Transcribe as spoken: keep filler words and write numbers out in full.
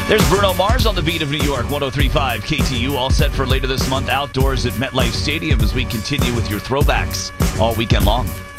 There's Bruno Mars on the beat of New York, one oh three point five K T U, all set for later this month outdoors at MetLife Stadium as we continue with your throwbacks all weekend long.